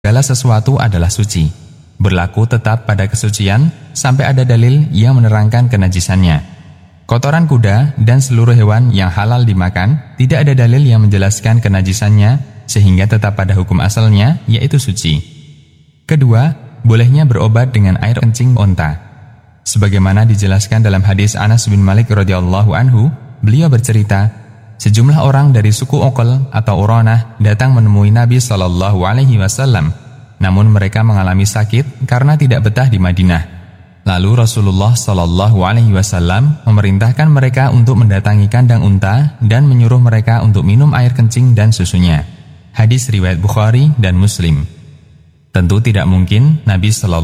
segala sesuatu adalah suci, berlaku tetap pada kesucian sampai ada dalil yang menerangkan kenajisannya. Kotoran kuda dan seluruh hewan yang halal dimakan, tidak ada dalil yang menjelaskan kenajisannya sehingga tetap pada hukum asalnya, yaitu suci. Kedua, bolehnya berobat dengan air kencing onta. Sebagaimana dijelaskan dalam hadis Anas bin Malik radhiyallahu anhu, beliau bercerita, sejumlah orang dari suku Okol atau Uranah datang menemui Nabi SAW, namun mereka mengalami sakit karena tidak betah di Madinah. Lalu Rasulullah SAW memerintahkan mereka untuk mendatangi kandang unta dan menyuruh mereka untuk minum air kencing dan susunya. Hadis riwayat Bukhari dan Muslim. Tentu tidak mungkin Nabi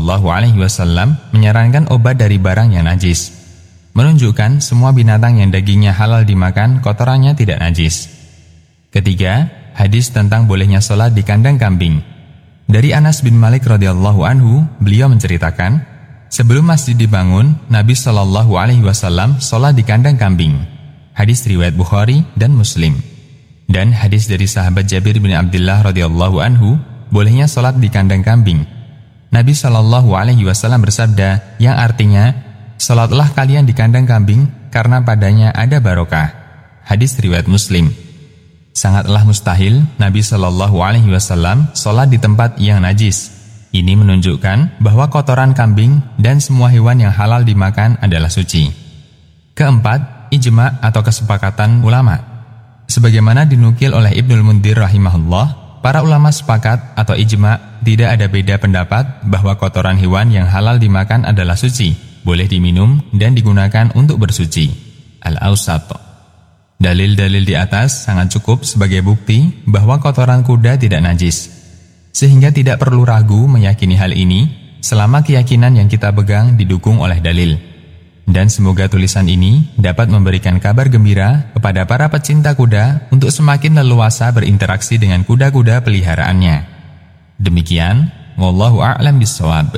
SAW menyarankan obat dari barang yang najis, menunjukkan semua binatang yang dagingnya halal dimakan kotorannya tidak najis. Ketiga, hadis tentang bolehnya sholat di kandang kambing. Dari Anas bin Malik radhiyallahu anhu, beliau menceritakan, sebelum masjid dibangun, Nabi SAW sholat di kandang kambing. Hadis riwayat Bukhari dan Muslim. Dan hadis dari sahabat Jabir bin Abdullah radhiyallahu anhu, bolehnya sholat di kandang kambing. Nabi SAW bersabda, yang artinya, sholatlah kalian di kandang kambing karena padanya ada barokah. Hadis riwayat Muslim. Sangatlah mustahil Nabi SAW sholat di tempat yang najis. Ini menunjukkan bahwa kotoran kambing dan semua hewan yang halal dimakan adalah suci. Keempat, ijma' atau kesepakatan ulama. Sebagaimana dinukil oleh Ibnul Mundhir rahimahullah, para ulama sepakat atau ijma' tidak ada beda pendapat bahwa kotoran hewan yang halal dimakan adalah suci, boleh diminum dan digunakan untuk bersuci. Al-Awsat. Dalil-dalil di atas sangat cukup sebagai bukti bahwa kotoran kuda tidak najis. Sehingga tidak perlu ragu meyakini hal ini selama keyakinan yang kita pegang didukung oleh dalil. Dan semoga tulisan ini dapat memberikan kabar gembira kepada para pecinta kuda untuk semakin leluasa berinteraksi dengan kuda-kuda peliharaannya. Demikian, wallahu a'lam bishawab.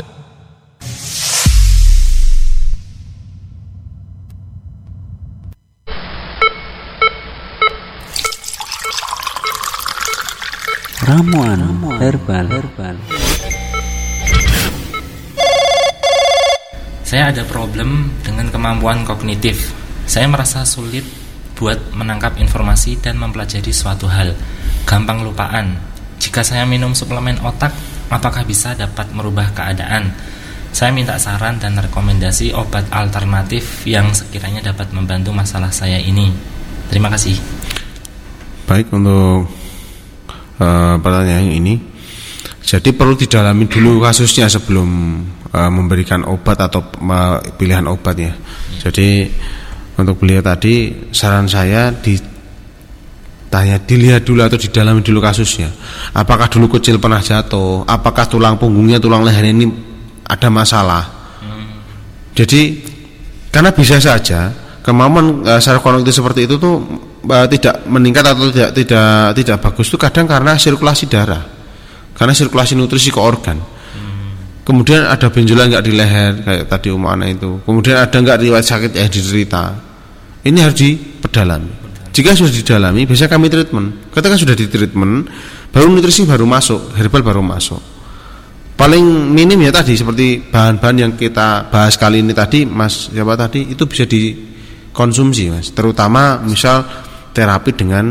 Ramuan herbal. Saya ada problem dengan kemampuan kognitif. Saya merasa sulit buat menangkap informasi dan mempelajari suatu hal. Gampang lupaan. Jika saya minum suplemen otak, apakah bisa dapat merubah keadaan? Saya minta saran dan rekomendasi obat alternatif yang sekiranya dapat membantu masalah saya ini. Terima kasih. Baik, untuk pertanyaan ini, jadi perlu didalami dulu kasusnya sebelum memberikan obat atau pilihan obat ya. Jadi untuk beliau tadi, saran saya dilihat dulu atau didalami dulu kasusnya. Apakah dulu kecil pernah jatuh? Apakah tulang punggungnya, tulang lehernya ini ada masalah? Jadi karena bisa saja kemampuan secara kognitif seperti itu tuh tidak meningkat atau tidak bagus itu kadang karena sirkulasi darah, karena sirkulasi nutrisi ke organ. Kemudian ada benjolan nggak di leher kayak tadi Umana itu. Kemudian ada nggak riwayat sakit yang diderita. Ini harus diperdalami. Jika sudah didalami, biasanya kami treatment. Ketika sudah di treatment, baru nutrisi baru masuk, herbal baru masuk. Paling minim ya tadi seperti bahan-bahan yang kita bahas kali ini tadi, Mas siapa tadi, itu bisa dikonsumsi, Mas. Terutama misal terapi dengan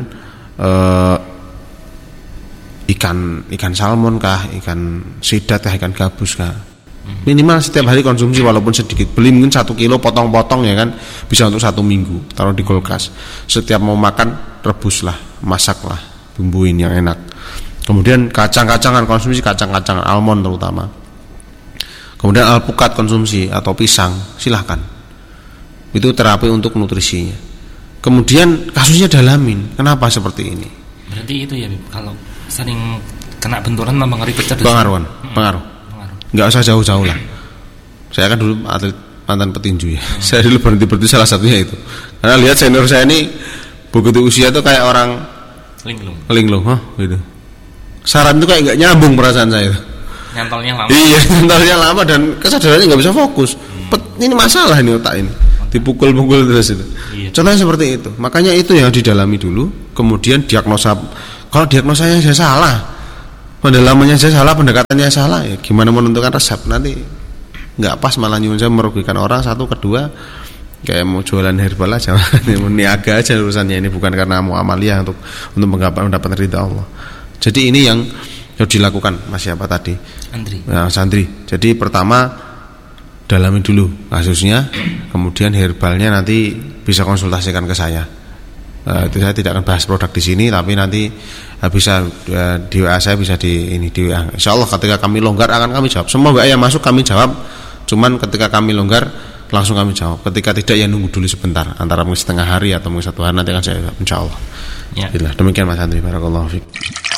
ikan salmon kah, ikan sidat kah, ikan gabus kah. Minimal setiap hari konsumsi walaupun sedikit. Beli mungkin 1 kilo potong-potong ya kan, bisa untuk 1 minggu, taruh di kulkas. Setiap mau makan rebuslah, masaklah, bumbuin yang enak. Kemudian kacang-kacangan, konsumsi kacang-kacangan, almond terutama. Kemudian alpukat konsumsi atau pisang, silahkan. Itu terapi untuk nutrisinya. Kemudian kasusnya dalamin, kenapa seperti ini? Berarti itu ya, kalau sering kena benturan tambah ngeri pecah. Pengaruh. Nggak usah jauh-jauh lah. Saya kan dulu atlet mantan petinju ya. Saya dulu berhenti salah satunya itu. Karena lihat senior saya ini begitu usia tuh kayak orang linglung, gitu. Saran itu kayak nggak nyambung perasaan saya. Nyantolnya lama. Iya, nyantolnya lama dan kesadarannya nggak bisa fokus. Ini masalah ini otak ini. Dipukul-pukul terus itu. Iya. Contohnya seperti itu. Makanya itu yang didalami dulu. Kemudian diagnosa. Kalau diagnosanya saya salah, pendalamannya saya salah, pendekatannya salah, ya gimana menentukan resep? Nanti nggak pas, malah nyuwun saya merugikan orang. Satu, kedua, kayak mau jualan herbal aja, niaga aja urusannya, ini bukan karena mau amalia untuk mendapat ridha Allah. Jadi ini yang harus dilakukan, Mas siapa tadi? Andri. Nah, Sandri. Jadi pertama dalami dulu kasusnya, kemudian herbalnya nanti bisa konsultasikan ke saya. Itu saya tidak akan bahas produk di sini, tapi nanti bisa di WA saya, bisa di WA. Insya Allah ketika kami longgar akan kami jawab. Semua WA yang masuk kami jawab. Cuman ketika kami longgar langsung kami jawab. Ketika tidak ya nunggu dulu sebentar, antara mungkin setengah hari atau mungkin 1 hari, nanti akan saya jawab, insya Allah. Ya. Demikian Mas Andri. Barakallahu fiik.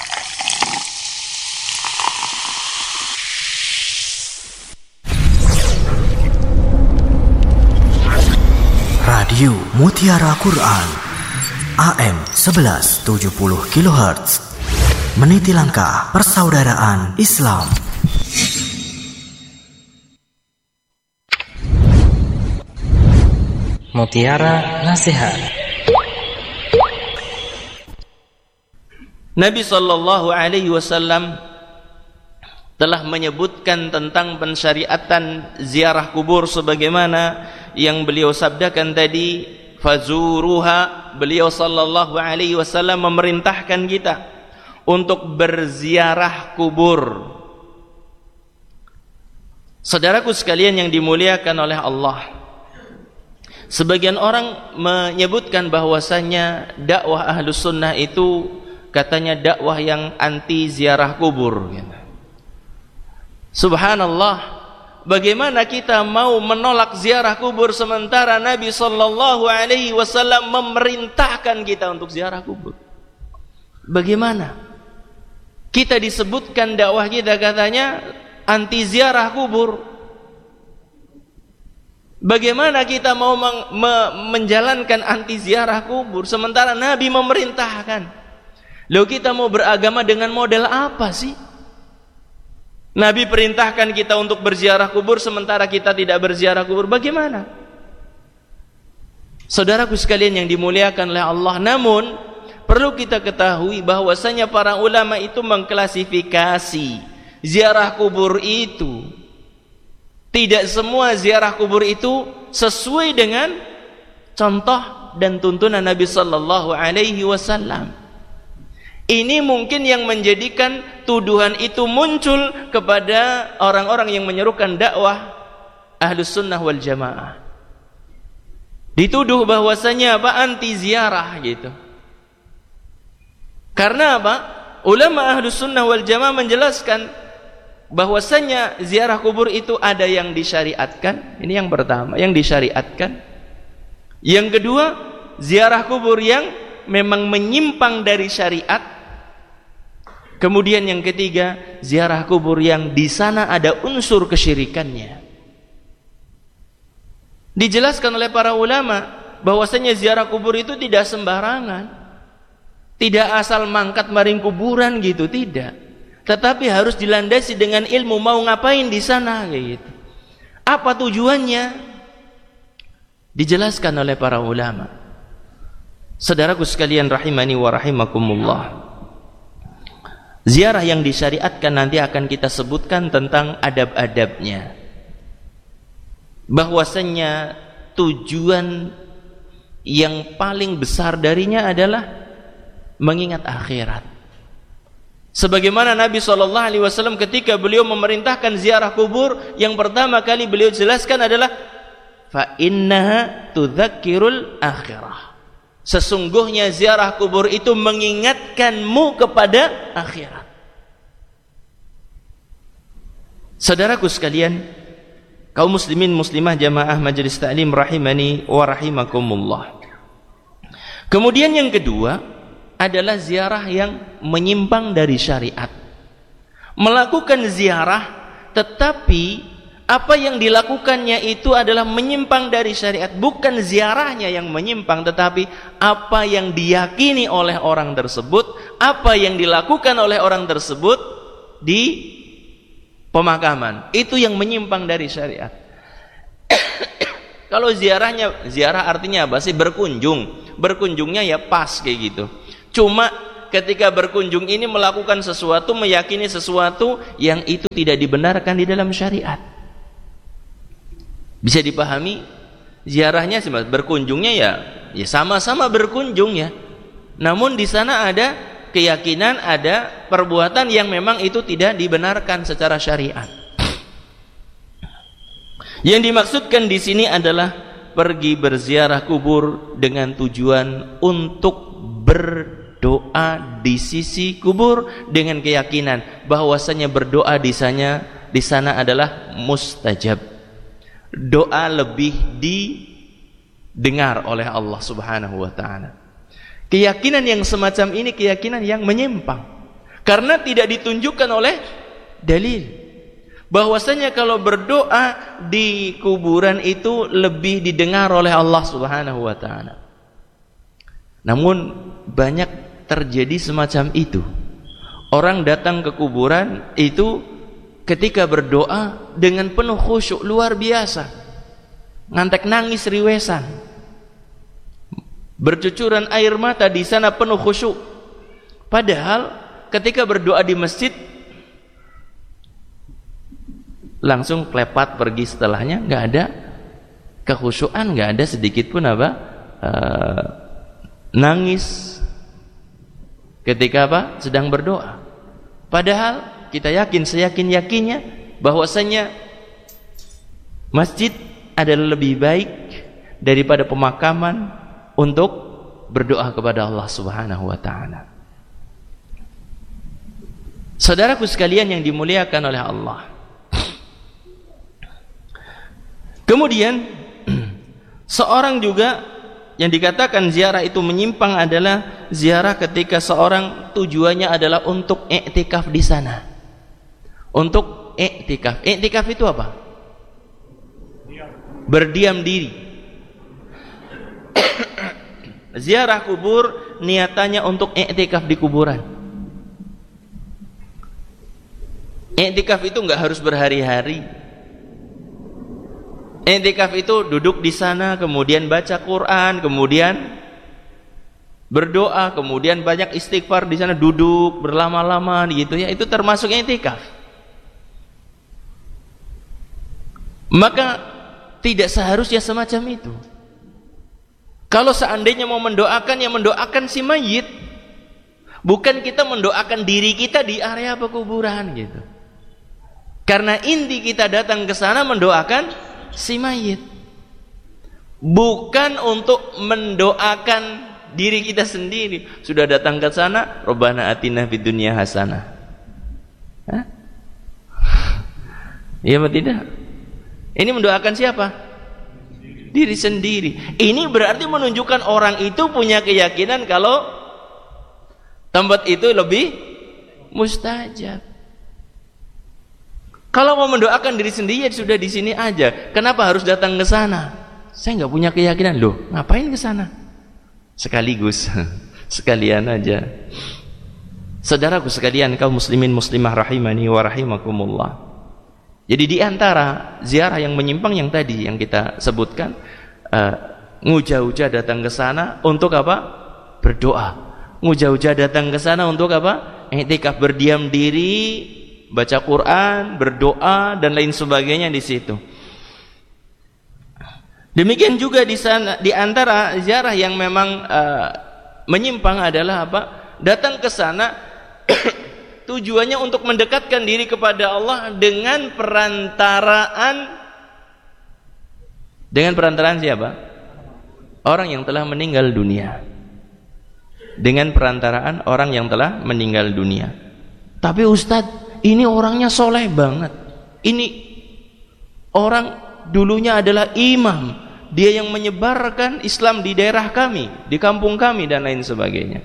Radio Mutiara Quran AM 1170 kHz, meniti langkah persaudaraan Islam. Mutiara Nasihat. Nabi sallallahu alaihi wasallam telah menyebutkan tentang pensyariatan ziarah kubur sebagaimana yang beliau sabdakan tadi, fazuruha. Beliau sallallahu alaihi wasallam memerintahkan kita untuk berziarah kubur. Saudaraku sekalian yang dimuliakan oleh Allah, sebagian orang menyebutkan bahwasanya dakwah Ahlus Sunnah itu katanya dakwah yang anti ziarah kubur. Subhanallah, bagaimana kita mau menolak ziarah kubur sementara Nabi sallallahu alaihi wasallam memerintahkan kita untuk ziarah kubur? Bagaimana? Kita disebutkan dakwah kita katanya anti ziarah kubur. Bagaimana kita mau menjalankan anti ziarah kubur sementara Nabi memerintahkan? Lalu kita mau beragama dengan model apa sih? Nabi perintahkan kita untuk berziarah kubur sementara kita tidak berziarah kubur. Bagaimana? Saudaraku sekalian yang dimuliakan oleh Allah, namun perlu kita ketahui bahwasanya para ulama itu mengklasifikasi ziarah kubur itu. Tidak semua ziarah kubur itu sesuai dengan contoh dan tuntunan Nabi sallallahu alaihi wasallam. Ini mungkin yang menjadikan tuduhan itu muncul kepada orang-orang yang menyerukan dakwah Ahlus Sunnah wal Jamaah. Dituduh bahwasanya apa? Anti ziarah gitu. Karena apa? Ulama Ahlus Sunnah wal Jamaah menjelaskan bahwasanya ziarah kubur itu ada yang disyariatkan. Ini yang pertama, yang disyariatkan. Yang kedua, ziarah kubur yang memang menyimpang dari syariat. Kemudian yang ketiga, ziarah kubur yang di sana ada unsur kesyirikannya. Dijelaskan oleh para ulama bahwasanya ziarah kubur itu tidak sembarangan. Tidak asal mangkat maring kuburan gitu, tidak. Tetapi harus dilandasi dengan ilmu, mau ngapain di sana gitu. Apa tujuannya? Dijelaskan oleh para ulama. Saudaraku sekalian rahimani wa rahimakumullah. Ziarah yang disyariatkan nanti akan kita sebutkan tentang adab-adabnya. Bahwasanya tujuan yang paling besar darinya adalah mengingat akhirat. Sebagaimana Nabi SAW ketika beliau memerintahkan ziarah kubur, yang pertama kali beliau jelaskan adalah fa innaha tudzakirul akhirah. Sesungguhnya ziarah kubur itu mengingatkanmu kepada akhirat. Saudaraku sekalian, kaum muslimin muslimah jamaah majelis ta'lim rahimani wa rahimakumullah. Kemudian yang kedua adalah ziarah yang menyimpang dari syariat. Melakukan ziarah tetapi apa yang dilakukannya itu adalah menyimpang dari syariat. Bukan ziarahnya yang menyimpang, tetapi apa yang diyakini oleh orang tersebut, apa yang dilakukan oleh orang tersebut di pemakaman, itu yang menyimpang dari syariat. Kalau ziarah artinya apa sih? Berkunjung. Berkunjungnya ya pas kayak gitu. Cuma ketika berkunjung ini melakukan sesuatu, meyakini sesuatu yang itu tidak dibenarkan di dalam syariat. Bisa dipahami? Ziarahnya berkunjungnya ya sama-sama berkunjung ya. Namun di sana ada keyakinan, ada perbuatan yang memang itu tidak dibenarkan secara syariat. Yang dimaksudkan di sini adalah pergi berziarah kubur dengan tujuan untuk berdoa di sisi kubur dengan keyakinan bahwasanya berdoa di sana adalah mustajab. Doa lebih didengar oleh Allah Subhanahu wa taala. Keyakinan yang semacam ini keyakinan yang menyimpang karena tidak ditunjukkan oleh dalil bahwasanya kalau berdoa di kuburan itu lebih didengar oleh Allah Subhanahu wa taala. Namun banyak terjadi semacam itu. Orang datang ke kuburan itu ketika berdoa dengan penuh khusyuk luar biasa. Ngantek nangis riwesan. Bercucuran air mata di sana penuh khusyuk. Padahal ketika berdoa di masjid langsung klepat pergi setelahnya, nggak ada kekhusyukan, nggak ada sedikit pun nangis ketika sedang berdoa. Padahal kita yakin, seyakin-yakinnya bahwasanya masjid adalah lebih baik daripada pemakaman untuk berdoa kepada Allah Subhanahu wa taala. Saudaraku sekalian yang dimuliakan oleh Allah. Kemudian seorang juga yang dikatakan ziarah itu menyimpang adalah ziarah ketika seorang tujuannya adalah untuk i'tikaf di sana. Untuk i'tikaf. I'tikaf itu apa? Berdiam diri. Ziarah kubur niatannya untuk i'tikaf di kuburan. I'tikaf itu enggak harus berhari-hari. I'tikaf itu duduk di sana, kemudian baca Quran, kemudian berdoa, kemudian banyak istighfar di sana, duduk berlama-lama gitu ya. Itu termasuk i'tikaf. Maka tidak seharusnya semacam itu. Kalau seandainya mau mendoakan, ya mendoakan si mayit. Bukan kita mendoakan diri kita di area pekuburan gitu. Karena inti kita datang ke sana mendoakan si mayit. Bukan untuk mendoakan diri kita sendiri. Sudah datang ke sana, Rabbana atina fid dunya hasanah. Iya atau tidak? Ini mendoakan siapa? Diri sendiri. Ini berarti menunjukkan orang itu punya keyakinan kalau tempat itu lebih mustajab. Kalau mau mendoakan diri sendiri ya sudah di sini aja. Kenapa harus datang ke sana? Saya nggak punya keyakinan. Loh, ngapain ke sana? Sekaligus, sekalian aja. Saudaraku sekalian, kaum muslimin muslimah rahimani wa rahimakumullah. Jadi di antara ziarah yang menyimpang yang tadi yang kita sebutkan, ngujah-ujah datang ke sana untuk apa? Berdoa. Ngujah-ujah datang ke sana untuk apa? I'tikaf, berdiam diri, baca Quran, berdoa dan lain sebagainya di situ. Demikian juga di sana di antara ziarah yang memang menyimpang adalah apa? Datang ke sana tujuannya untuk mendekatkan diri kepada Allah dengan perantaraan siapa? Orang yang telah meninggal dunia. Dengan perantaraan orang yang telah meninggal dunia. Tapi Ustadz, ini orangnya soleh banget. Ini orang dulunya adalah imam. Dia yang menyebarkan Islam di daerah kami, di kampung kami dan lain sebagainya.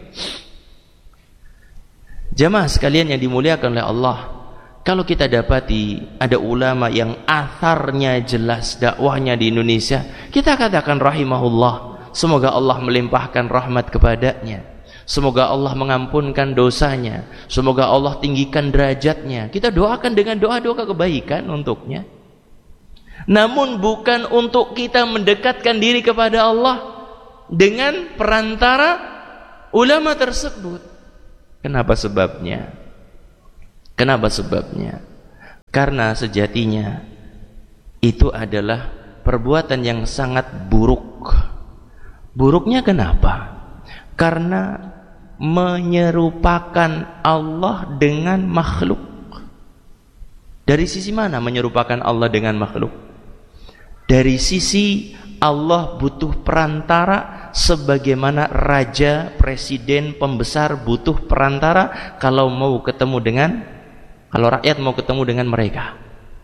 Jamaah sekalian yang dimuliakan oleh Allah, kalau kita dapati ada ulama yang atharnya jelas dakwahnya di Indonesia, kita katakan rahimahullah, semoga Allah melimpahkan rahmat kepadanya, semoga Allah mengampunkan dosanya, semoga Allah tinggikan derajatnya. Kita doakan dengan doa-doa kebaikan untuknya. Namun bukan untuk kita mendekatkan diri kepada Allah dengan perantara ulama tersebut. Kenapa sebabnya? Kenapa sebabnya? Karena sejatinya itu adalah perbuatan yang sangat buruk. Buruknya kenapa? Karena menyerupakan Allah dengan makhluk. Dari sisi mana menyerupakan Allah dengan makhluk? Dari sisi Allah butuh perantara, sebagaimana raja, presiden, pembesar butuh perantara kalau rakyat mau ketemu dengan mereka.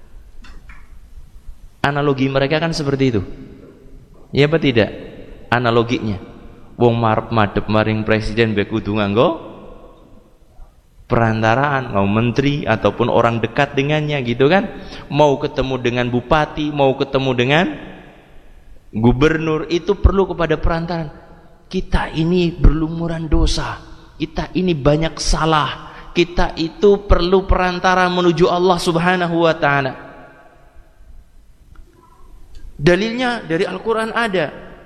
Analogi mereka kan seperti itu. Ya apa tidak? Analoginya. Wong marep madhep maring presiden be kudu nganggo perantaraan, mau menteri ataupun orang dekat dengannya gitu kan. Mau ketemu dengan bupati, mau ketemu dengan gubernur, itu perlu kepada perantaraan. Kita ini berlumuran dosa, kita ini banyak salah, kita itu perlu perantara menuju Allah Subhanahu wa ta'ala. Dalilnya dari Al-Quran ada.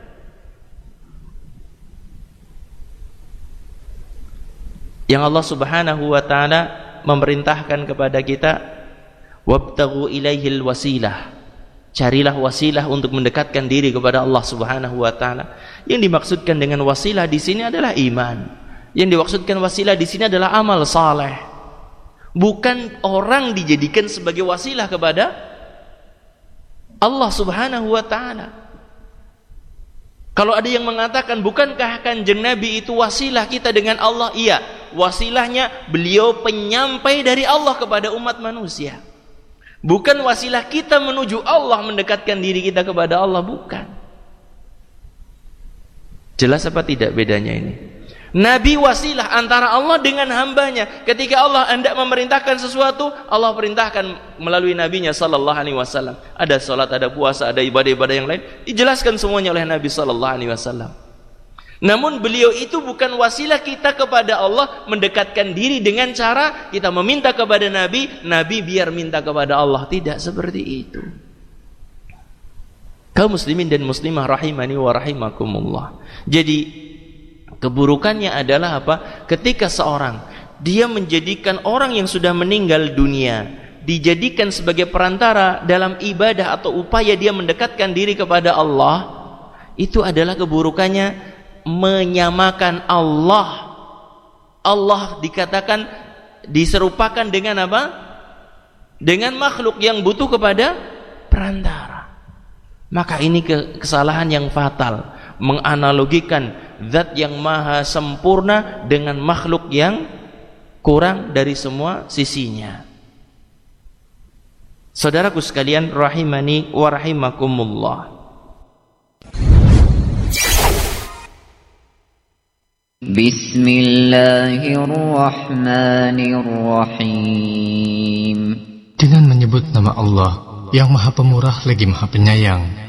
Yang Allah Subhanahu wa ta'ala memerintahkan kepada kita, wabtaghu ilaihil wasilah. Carilah wasilah untuk mendekatkan diri kepada Allah Subhanahu wa ta'ala. Yang dimaksudkan dengan wasilah di sini adalah iman. Yang dimaksudkan wasilah di sini adalah amal saleh. Bukan orang dijadikan sebagai wasilah kepada Allah Subhanahu wa ta'ala. Kalau ada yang mengatakan, bukankah Kanjeng Nabi itu wasilah kita dengan Allah? Iya, wasilahnya beliau penyampai dari Allah kepada umat manusia. Bukan wasilah kita menuju Allah, mendekatkan diri kita kepada Allah, bukan. Jelas apa tidak bedanya ini? Nabi wasilah antara Allah dengan hambanya. Ketika Allah hendak memerintahkan sesuatu, Allah perintahkan melalui nabinya sallallahu alaihi wasallam. Ada salat, ada puasa, ada ibadah-ibadah yang lain, dijelaskan semuanya oleh Nabi sallallahu alaihi wasallam. Namun beliau itu bukan wasilah kita kepada Allah, mendekatkan diri dengan cara kita meminta kepada Nabi, Nabi biar minta kepada Allah. Tidak seperti itu. Kaum muslimin dan muslimah rahimani wa rahimakumullah. Jadi keburukannya adalah apa? Ketika seorang dia menjadikan orang yang sudah meninggal dunia dijadikan sebagai perantara dalam ibadah atau upaya dia mendekatkan diri kepada Allah, itu adalah keburukannya. Menyamakan Allah dikatakan diserupakan dengan apa? Dengan makhluk yang butuh kepada perantara. Maka ini kesalahan yang fatal, menganalogikan zat yang maha sempurna dengan makhluk yang kurang dari semua sisinya. Saudaraku sekalian rahimani wa rahimakumullah. Bismillahirrahmanirrahim. Dengan menyebut nama Allah yang Maha Pemurah lagi Maha Penyayang.